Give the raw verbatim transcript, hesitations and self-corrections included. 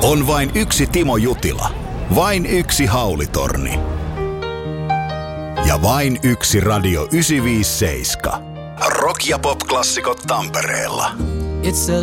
On vain yksi Timo Jutila. Vain yksi Haulitorni. Ja vain yksi Radio yhdeksänsataaviisikymmentäseitsemän. Rock- ja pop-klassikot Tampereella. It's a